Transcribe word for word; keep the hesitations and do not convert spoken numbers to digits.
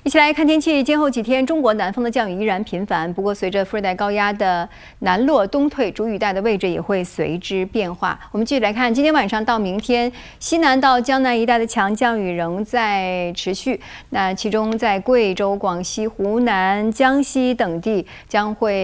一起来看天气。今后几天，中国南方的降雨依然频繁，不过随着副热带高压的南落东退，主雨带的位置也会随之变化。我们继续来看，今天晚上到明天，西南到江南一带的强降雨仍在持续。那其中在贵州、广西、湖南、江西等地将会